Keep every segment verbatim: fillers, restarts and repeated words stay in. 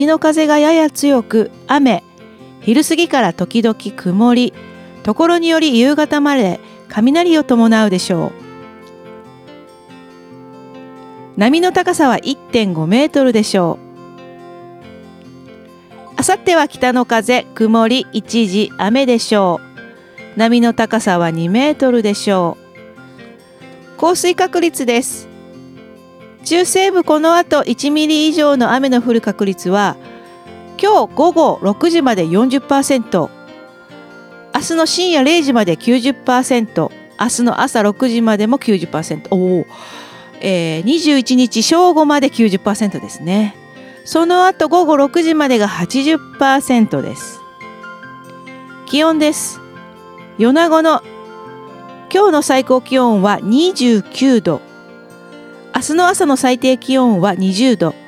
西の風がやや強く雨、昼過ぎから時々曇り、ところにより夕方まで雷を伴うでしょう。波の高さは いってんご メートルでしょう。あさっては北の風、曇り、一時雨でしょう。波の高さはにメートルでしょう。降水確率です。中西部この後いちミリ以上の雨の降る確率は今日午後ろくじまで よんじゅっパーセント、 明日の深夜れいじまで きゅうじゅっパーセント、 明日の朝ろくじまでも きゅうじゅっパーセント、 おー、えー、にじゅういちにち正午まで きゅうじゅっパーセント ですね。その後午後ろくじまでが はちじゅっパーセント です。気温です。米子の今日の最高気温はにじゅうきゅうど、明日の朝の最低気温はにじゅうど、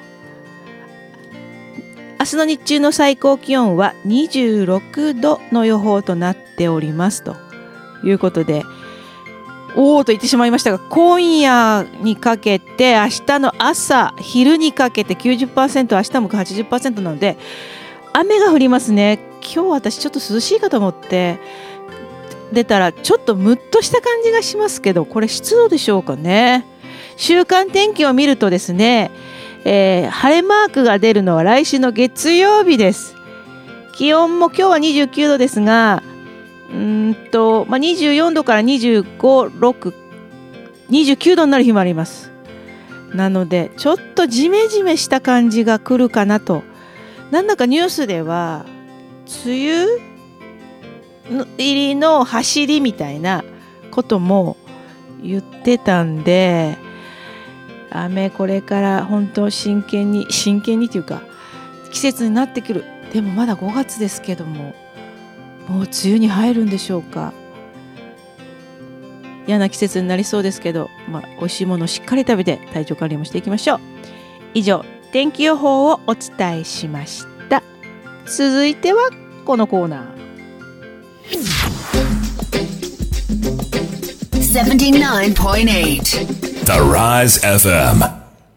明日の日中の最高気温はにじゅうろくどの予報となっておりますということで、おーと言ってしまいましたが、今夜にかけて明日の朝昼にかけて きゅうじゅっパーセント、 明日も はちじゅっパーセント なので雨が降りますね。今日私ちょっと涼しいかと思って出たらちょっとムッとした感じがしますけど、これ湿度でしょうかね。週間天気を見るとですね、えー、晴れマークが出るのは来週の月曜日です。気温も今日はにじゅうきゅうどですが、うーんと、まあ、にじゅうよんどからにじゅうご、ろく、にじゅうきゅうどになる日もあります。なのでちょっとジメジメした感じが来るかなと。なんだかニュースでは梅雨入りの走りみたいなことも言ってたんで、雨これから本当真剣に真剣にというか季節になってくる。でもまだごがつですけども、もう梅雨に入るんでしょうか。嫌な季節になりそうですけど、まあ、美味しいものをしっかり食べて体調管理もしていきましょう。以上、天気予報をお伝えしました。続いてはこのコーナー。 セブンティーナインポイントエイト The Rise エフエム。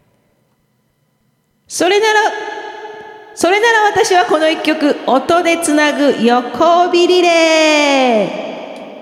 それならそれなら私はこの一曲、音でつなぐ横帯リレ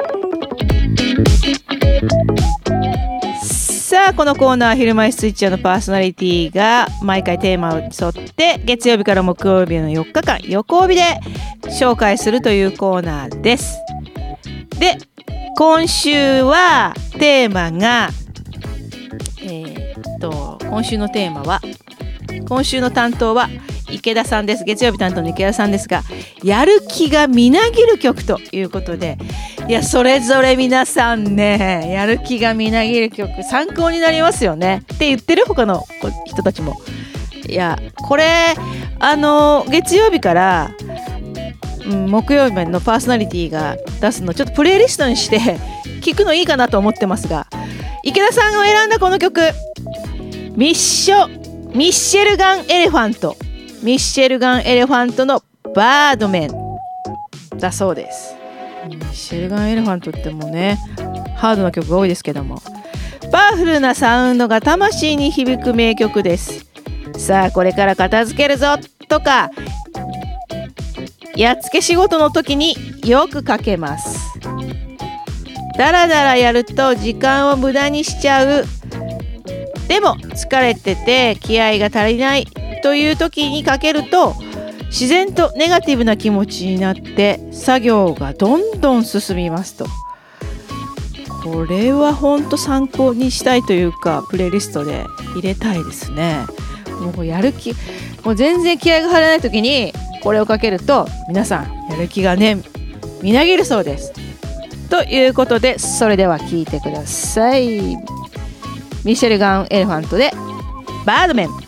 ー。さあ、このコーナー、昼間スイッチャーのパーソナリティが毎回テーマを沿って月曜日から木曜日のよっかかん横帯で紹介するというコーナーです。で、今週はテーマがえー、っと今週のテーマは今週の担当は池田さんです。月曜日担当の池田さんですが、やる気がみなぎる曲ということで、いや、それぞれ皆さんね、やる気がみなぎる曲参考になりますよねって言ってる他の人たちも。いや、これあの月曜日から、うん、木曜日までのパーソナリティが出すのちょっとプレイリストにして聞くのいいかなと思ってますが、池田さんが選んだこの曲、ミッショミッシェルガンエレファントミッシェルガンエレファントのバードメンだそうです。ミッシェルガンエレファントってもうね、ハードな曲が多いですけども、パワフルなサウンドが魂に響く名曲です。さあ、これから片付けるぞとかやっつけ仕事の時によくかけます。だらだらやると時間を無駄にしちゃう、でも疲れてて気合が足りないという時にかけると自然とネガティブな気持ちになって作業がどんどん進みますと。これは本当参考にしたいというか、プレイリストで入れたいですね。もうやる気、もう全然気合が入らない時にこれをかけると皆さんやる気がねみなぎるそうです。ということで、それでは聴いてください。ミシェルガンエレファントでバードメン。